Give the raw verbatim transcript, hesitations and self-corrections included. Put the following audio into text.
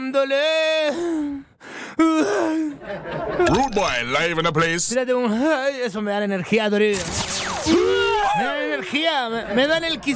dándole. Rude boy, live in the place. Tírate un... Ay, eso me da la energía, Toribio. Me da la energía, me, me dan el quis...